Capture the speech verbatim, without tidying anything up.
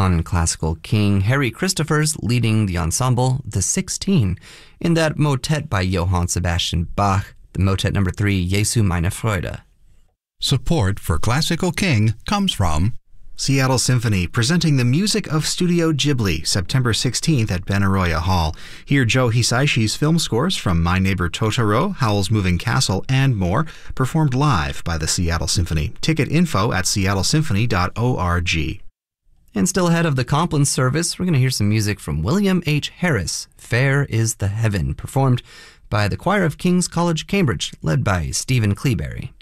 On Classical King, Harry Christophers leading the ensemble, the Sixteen, in that motet by Johann Sebastian Bach, the motet number three, Jesu meine Freude. Support for Classical King comes from Seattle Symphony, presenting the music of Studio Ghibli, September sixteenth at Benaroya Hall. Hear Joe Hisaishi's film scores from My Neighbor Totoro, Howl's Moving Castle, and more, performed live by the Seattle Symphony. Ticket info at seattle symphony dot org. And still ahead of the Compline service, we're going to hear some music from William H. Harris, Fair is the Heaven, performed by the Choir of King's College, Cambridge, led by Stephen Cleaberry.